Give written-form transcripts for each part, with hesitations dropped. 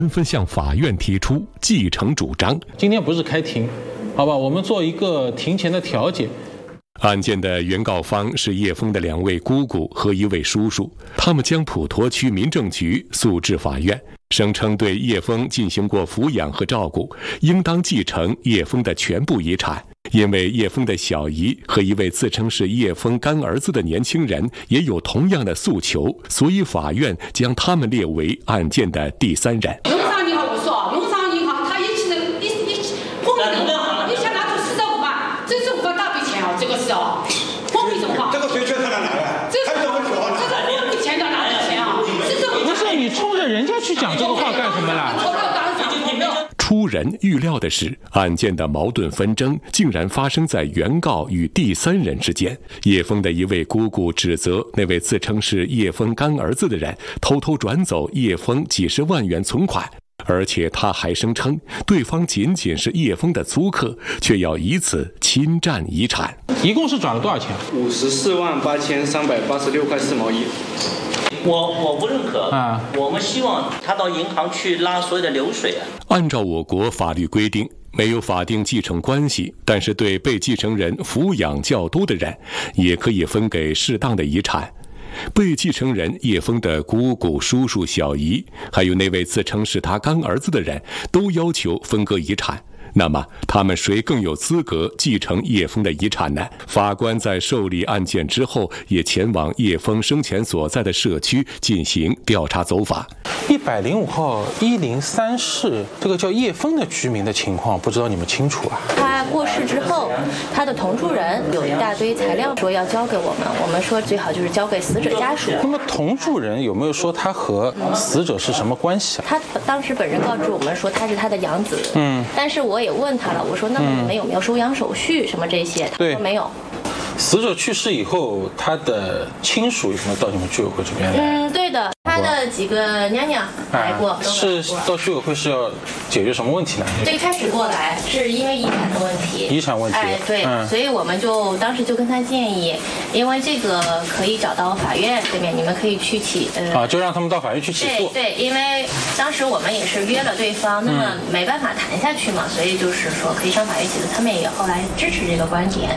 纷纷向法院提出继承主张。 今天不是开庭，好吧，我们做一个庭前的调解。 案件的原告方是叶枫的2位姑姑和1位叔叔，他们将普陀区民政局诉至法院，声称对叶枫进行过抚养和照顾，应当继承叶枫的全部遗产。因为叶枫的小姨和1位自称是叶枫干儿子的年轻人也有同样的诉求，所以法院将他们列为案件的第3人。 农商银行我说啊，农商银行他一起后面你想拿出45万，这是5万大笔钱啊，这个是啊，光为什么？ 这个谁缺他哪来？ 这是光笔钱的哪来钱啊？ 不是你冲着人家去讲这个话干什么啦？ 出人预料的是，案件的矛盾纷争竟然发生在原告与第3人之间。叶枫的1位姑姑指责那位自称是叶枫干儿子的人偷偷转走叶枫几十万元存款，而且他还声称对方仅仅是叶枫的租客，却要以此侵占遗产。 一共是转了多少钱 ？548386块4毛1。我不认可啊！我们希望他到银行去拉所有的流水啊。 按照我国法律规定，没有法定继承关系，但是对被继承人抚养较多的人，也可以分给适当的遗产。被继承人叶枫的姑姑、叔叔、小姨，还有那位自称是他干儿子的人，都要求分割遗产。那么他们谁更有资格继承叶枫的遗产呢？法官在受理案件之后，也前往叶枫生前所在的社区进行调查走访。 105号103室，这个叫叶枫的居民的情况，不知道你们清楚啊？ 他过世之后，他的同住人有一大堆材料说要交给我们，我们说最好就是交给死者家属。 那么同住人有没有说他和死者是什么关系啊？ 他当时本人告知我们说他是他的养子，但是我也问他了，我说那么你们有没有收养手续什么这些？他说没有。 死者去世以后，他的亲属有没有到你们居委会这边来？ 对的，他的几个娘娘来过。 是到居委会是要解决什么问题呢？ 最开始过来是因为遗产的问题。 遗产问题。 对，所以我们就当时就跟他建议，因为这个可以找到法院这边，你们可以去起就让他们到法院去起诉。 对，因为当时我们也是约了对方，那么没办法谈下去嘛，所以就是说可以上法院起诉，他们也后来支持这个观点。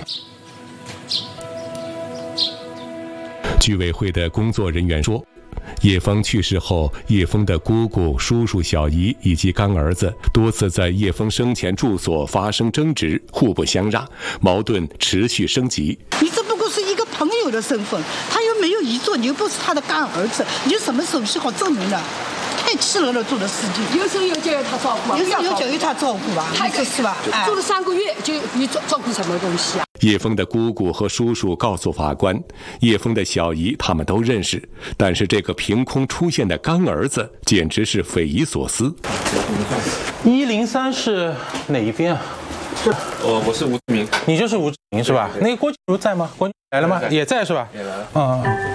居委会的工作人员说，叶枫去世后，叶枫的姑姑、叔叔、小姨以及干儿子多次在叶枫生前住所发生争执，互不相让，矛盾持续升级。 你这不过是一个朋友的身份，他又没有遗作，你又不是他的干儿子，你有什么手续好证明的？太气人了，做的事情。 有时候要叫他照顾， 有时候要叫他照顾吧， 他是吧？ 做了3个月，就你照顾什么东西啊？ 叶枫的姑姑和叔叔告诉法官，叶枫的小姨他们都认识，但是这个凭空出现的干儿子简直是匪夷所思。 103是哪一边啊？ 我是吴志明。 你就是吴志明是吧？那个郭静茹在吗？郭静茹来了吗？也在是吧？ 也来了。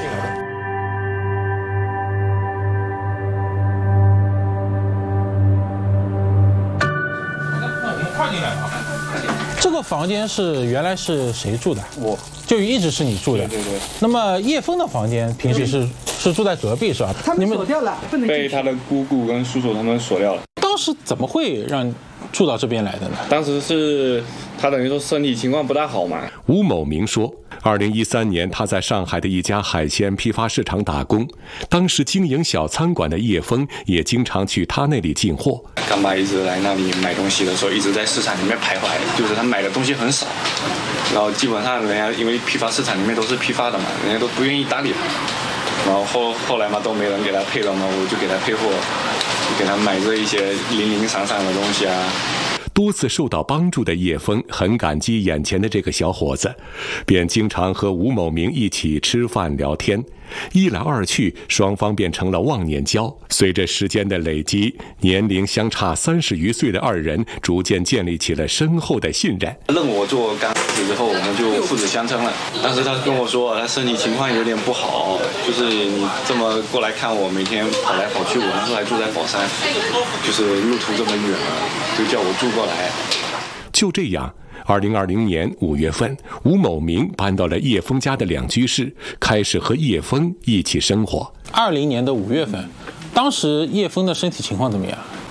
这个房间是原来是谁住的？ 我， 就一直是你住的。 对。 那么叶枫的房间平时是住在隔壁是吧？ 他们锁掉了，不能被他的姑姑跟叔叔他们锁掉了。 当时怎么会让住到这边来的呢？ 当时是他等于说身体情况不大好嘛。 吴某明说，2013年他在上海的一家海鲜批发市场打工，当时经营小餐馆的叶枫也经常去他那里进货。 刚爸一直来那里买东西的时候，一直在市场里面徘徊，就是他买的东西很少，然后基本上人家因为批发市场里面都是批发的嘛，人家都不愿意搭理他，然后后来嘛都没人给他配了嘛，我就给他配货，给他买这一些零零散散的东西啊。 多次受到帮助的叶枫很感激眼前的这个小伙子，便经常和吴某明一起吃饭聊天。一来二去，双方变成了忘年交。随着时间的累积，年龄相差30余岁的2人逐渐建立起了深厚的信任。 认我做干儿子之后，我们就父子相称了。当时他跟我说，他身体情况有点不好，就是你这么过来看我，每天跑来跑去，我那时候还住在宝山，就是路途这么远了，就叫我住过来。 就这样，2020年5月份，吴某明搬到了叶枫家的2居室，开始和叶枫一起生活。 2020年5月份，当时叶枫的身体情况怎么样？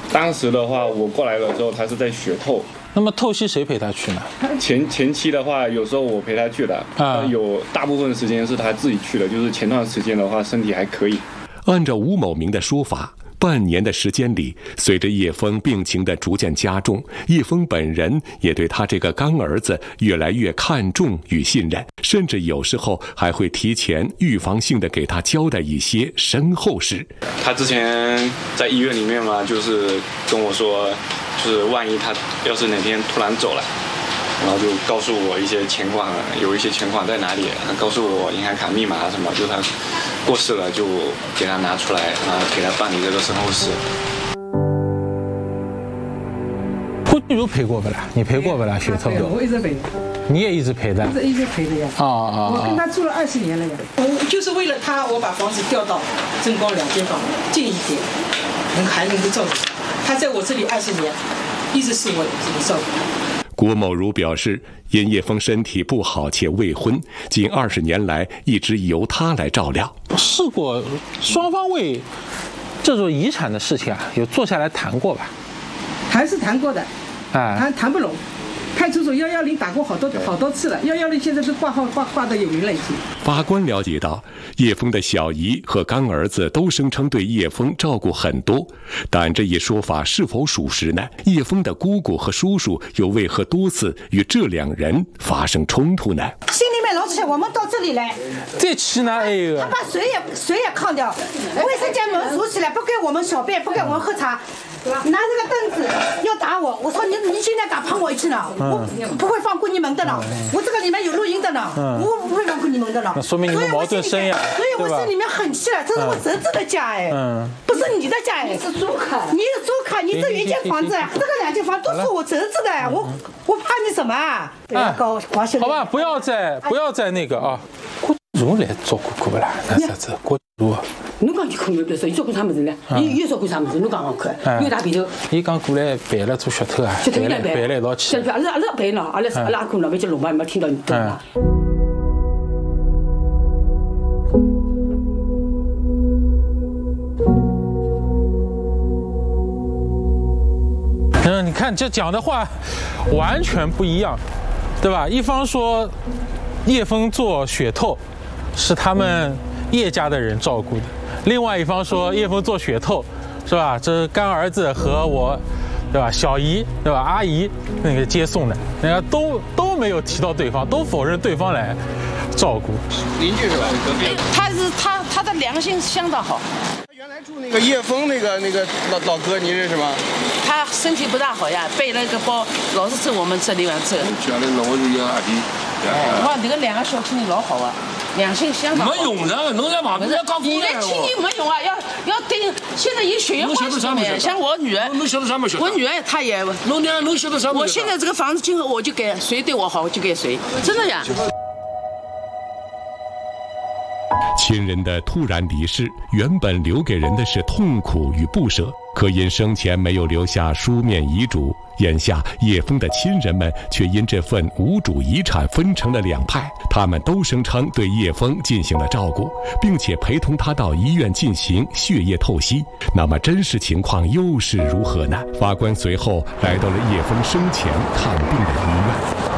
当时的话，我过来了之后，他是在血透。 那么透析谁陪他去呢？ 前期的话，有时候我陪他去的，有大部分时间是他自己去的，就是前段时间的话，身体还可以。 按照吴某明的说法，半年的时间里，随着叶枫病情的逐渐加重，叶枫本人也对他这个干儿子越来越看重与信任，甚至有时候还会提前预防性的给他交代一些身后事。 他之前在医院里面嘛，就是跟我说，就是万一他要是哪天突然走了，然后就告诉我一些钱款，有一些钱款在哪里，告诉我银行卡密码什么，就他过世了就给他拿出来，然后给他办理这个身后事。 郭巨如陪过不啦？你陪过不啦？血透的， 我一直陪。 你也一直陪的？ 一直陪的呀。我跟他住了20年了呀。我就是为了他，我把房子调到正光2间房近一点，还能够照顾他。他在我这里20年，一直是我这里照顾他。 郭某如表示，因叶枫身体不好且未婚，近20年来一直由他来照料。 试过双方为这种遗产的事情啊，有坐下来谈过吧？ 还是谈过的，谈不拢。派出所110打过好多次了，110现在是挂号挂的有名了已经。 法官了解到，叶枫的小姨和干儿子都声称对叶枫照顾很多，但这一说法是否属实呢？叶枫的姑姑和叔叔又为何多次与这2人发生冲突呢？ 心里面老气，我们到这里来， 这气呢？哎呦， 他把水也抗掉，卫生间门锁起来，不给我们小便，不给我们喝茶。拿这个凳子要打我，我说你现在敢碰我一次呢？我不会放过你们的呢，我这个里面有录音的呢，我不会放过你们的呢。 那说明你们矛盾深呀， 所以我心里面很气了，这是我侄子的家哎，不是你的家哎，你是租客，你这1间房子，这个2间房都是我侄子的，我怕你什么啊？ 好吧，不要再那个啊。郭如来照顾过不啦？那啥子郭如？ 侬讲你可没别说，伊照顾啥么子呢？伊照顾啥么子？侬讲好看，有大鼻头。 伊讲过来办了做血透啊，办了一道去。 阿拉办了，阿拉可能没去弄吧，没听到你讲嘛。 你看这讲的话完全不一样，对吧？一方说叶枫做血透是他们叶家的人照顾的，另外一方说叶枫做血透是吧？这是干儿子和我，对吧？小姨对吧？阿姨那个接送的，人家都没有提到对方，都否认对方来照顾。 邻居是吧？隔壁。 他的良心相当好。 原来住那个叶枫那个老哥，你认识吗？ 他身体不大好呀，背了个包，老是走我们这里往走。哇，这个2个小青年老好啊，良心相当好。 没用的，侬在旁边讲你的亲戚没用啊，要对现在有血缘关系上面，像我女儿，我女儿她也， 侬晓得啥？ 我现在这个房子今后我就给谁对我好我就给谁，真的呀。 亲人的突然离世，原本留给人的是痛苦与不舍，可因生前没有留下书面遗嘱，眼下叶枫的亲人们却因这份无主遗产分成了2派。他们都声称对叶枫进行了照顾，并且陪同他到医院进行血液透析。那么真实情况又是如何呢？法官随后来到了叶枫生前看病的医院。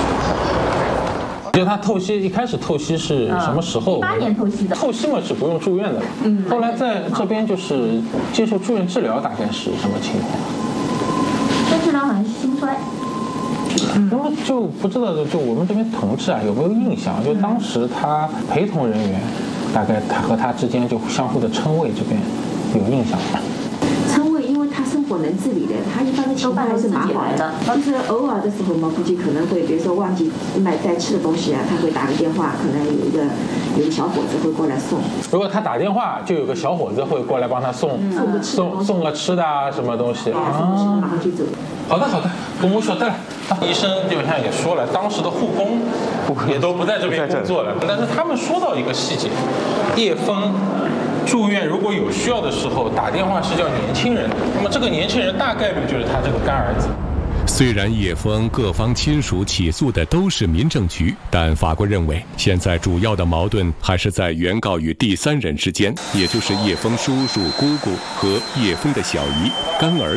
就他透析，一开始透析是什么时候 ？18年透析的。 透析嘛是不用住院的。后来在这边就是接受住院治疗，大概是什么情况？ 这治疗好像是心衰。 那么就不知道，就我们这边同志啊有没有印象？就当时他陪同人员，大概他和他之间就相互的称谓，这边有印象吗？ 称谓，因为他生活能自理的，他一般的情况还是蛮好的。就是偶尔的时候嘛，估计可能会，比如说忘记买带吃的东西啊，他会打个电话，可能有一个小伙子会过来送。 如果他打电话，就有个小伙子会过来帮他送个吃的啊，什么东西啊， 马上就走。 好的，我晓得了。医生基本上也说了，当时的护工也都不在这边工作了。但是他们说到一个细节，叶枫住院如果有需要的时候打电话是叫年轻人，那么这个年轻人大概率就是他这个干儿子。 虽然叶枫各方亲属起诉的都是民政局，但法官认为现在主要的矛盾还是在原告与第3人之间，也就是叶枫叔叔、姑姑和叶枫的小姨、干儿